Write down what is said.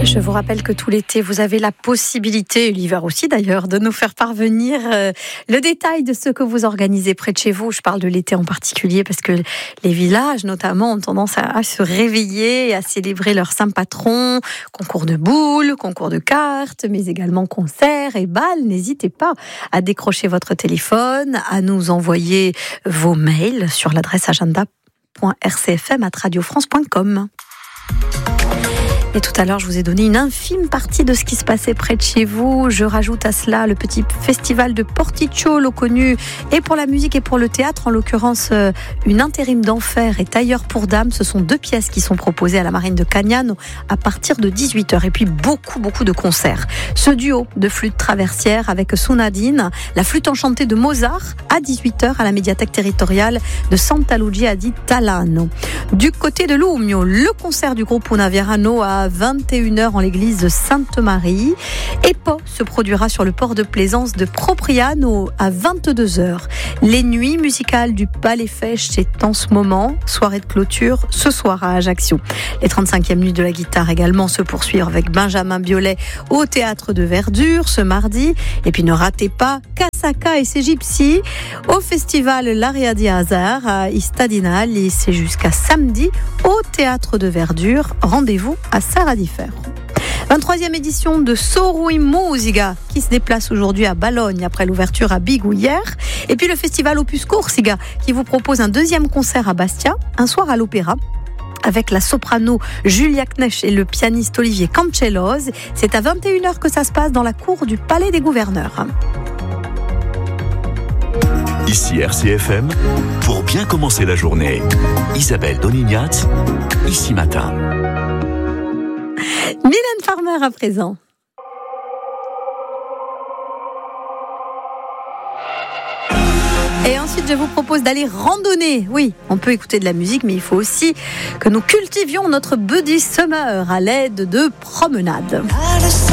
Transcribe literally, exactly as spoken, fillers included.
Je vous rappelle que tout l'été, vous avez la possibilité, et l'hiver aussi d'ailleurs, de nous faire parvenir euh, le détail de ce que vous organisez près de chez vous. Je parle de l'été en particulier parce que les villages notamment ont tendance à, à se réveiller et à célébrer leur saint patron. Concours de boules, concours de cartes, mais également concerts et bals. N'hésitez pas à décrocher votre téléphone, à nous envoyer vos mails sur l'adresse agenda point r c f m arobase radio france point com. Et tout à l'heure, je vous ai donné une infime partie de ce qui se passait près de chez vous. Je rajoute à cela le petit festival de Porticciolo, connu et pour la musique et pour le théâtre. En l'occurrence, une intérim d'enfer et tailleur pour dames. Ce sont deux pièces qui sont proposées à la Marine de Cagnano à partir de dix-huit heures. Et puis beaucoup, beaucoup de concerts. Ce duo de flûte traversière avec Sunadine, la flûte enchantée de Mozart à dix-huit heures à la médiathèque territoriale de Santa Lucia di Talano. Du côté de Lumio, le concert du groupe Una Verano à vingt et une heures en l'église de Sainte-Marie. Et Po se produira sur le port de plaisance de Propriano à vingt-deux heures. Les nuits musicales du Palais Fèche, c'est en ce moment. Soirée de clôture ce soir à Ajaccio. Les trente-cinquièmes nuits de la guitare également se poursuivent avec Benjamin Biolay au Théâtre de Verdure ce mardi. Et puis ne ratez pas Casaca et ses gypsies au festival L'Aria di Hazard à Istadinal. Et c'est jusqu'à samedi au Théâtre de Verdure. Rendez-vous à Saradifert. vingt-troisième édition de Sorui Musica qui se déplace aujourd'hui à Balogne après l'ouverture à Bigou hier. Et puis le festival Opus Corsica qui vous propose un deuxième concert à Bastia, un soir à l'Opéra avec la soprano Julia Knesch et le pianiste Olivier Cancelloz. C'est à vingt et une heures que ça se passe dans la cour du Palais des Gouverneurs. Ici R C F M, pour bien commencer la journée. Isabelle Donignat, ici matin. Mylène Farmer à présent. Et ensuite, je vous propose d'aller randonner. Oui, on peut écouter de la musique, mais il faut aussi que nous cultivions notre buddy summer à l'aide de promenades.